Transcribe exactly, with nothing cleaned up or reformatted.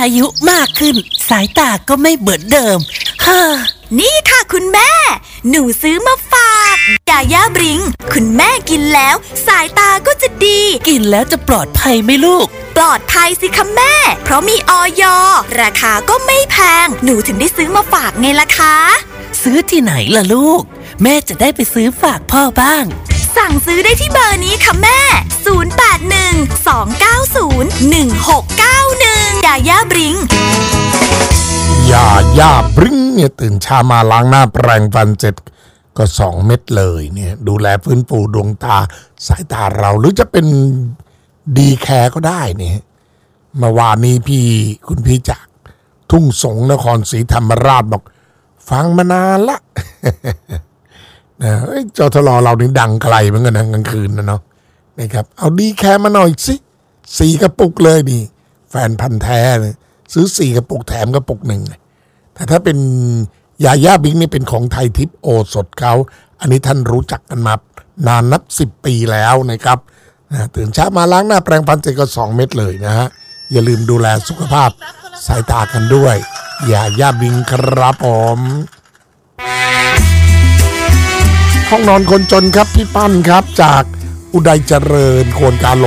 อายุมากขึ้นสายตาก็ไม่เหมือนเดิมฮ่านี่ค่ะคุณแม่หนูซื้อมาฝากยาย่าบริงคุณแม่กินแล้วสายตาก็จะดีกินแล้วจะปลอดภัยไหมลูกปลอดภัยสิคะแม่เพราะมีอย.ราคาก็ไม่แพงหนูถึงได้ซื้อมาฝากไงล่ะคะซื้อที่ไหนล่ะลูกแม่จะได้ไปซื้อฝากพ่อบ้างสั่งซื้อได้ที่เบอร์นี้ค่ะแม่ศูนย์ แปด หนึ่ง สอง เก้า ศูนย์ หนึ่ง หก เก้า หนึ่งยาย่าบริงยาย่าบริงเนี่ยตื่นเช้ามาล้างหน้าแปรงฟันเสร็จก็สองเม็ดเลยเนี่ยดูแลฟื้นฟูดวงตาสายตาเราหรือจะเป็นดีแคร์ก็ได้เนี่ยเมื่อวานนี้พี่คุณพี่จากทุ่งสงนครศรีธรรมราชบอกฟังมานานละนะจทลเรานี่ดังไกลเหมือนกันนะกลางคืนนะเนาะนะครับเอาดีแคร์มาหน่อยสิสี่กระปุกเลยนี่แฟนพันธุ์แท้เลยซื้อสี่กระปุกแถมกระปุกหนึ่งแต่ถ้าเป็นยาย่าบิ๊กนี่เป็นของไทยทิพย์โอสถเขาอันนี้ท่านรู้จักกันมานานนับสิบปีแล้วนะครับตื่นเช้ามาล้างหน้าแปรงฟันเสร็จก็สองเม็ดเลยนะฮะอย่าลืมดูแลสุขภาพสายตากันด้วยยาย่าบิ๊กครับผมห้องนอนคนจนครับพี่ปั้นครับจากอุดัยเจริญโครงการ